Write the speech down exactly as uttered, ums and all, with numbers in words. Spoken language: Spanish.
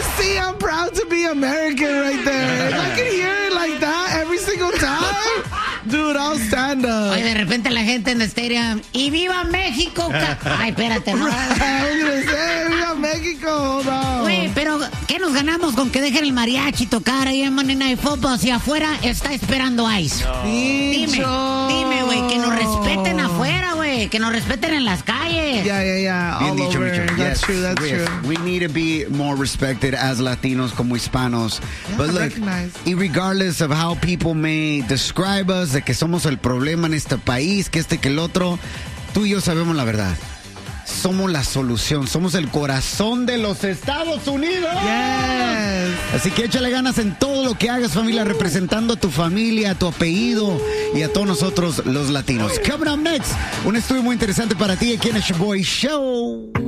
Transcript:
see I'm proud to be American right there? If I can hear it like that every single time, dude, I'll stand up. Oye, de repente la gente en el stadium, ¡y viva México! Ay, espérate, ¿no? I was gonna say, viva México, hold on. Güey, pero ¿qué nos ganamos con que dejen el mariachi tocar ahí en Monday Night Football si afuera está esperando Ice? No. Dime, dime, güey, que nos respeten afuera, güey, que nos respeten en las calles. Yeah, yeah, yeah, all Bien dicho, over. Micho. That's Yes, true, that's yes. true. We need to be more respected as Latinos, como hispanos. Yeah, But look, recognize. regardless of how people may describe us, de que somos el problema en este país, que este que el otro, tú y yo sabemos la verdad. Somos la solución, somos el corazón de los Estados Unidos. Yes. Así que échale ganas en todo lo que hagas, familia, uh. representando a tu familia, a tu apellido y a todos nosotros los latinos. Coming up next, un estudio muy interesante para ti aquí en el Show Boy Show.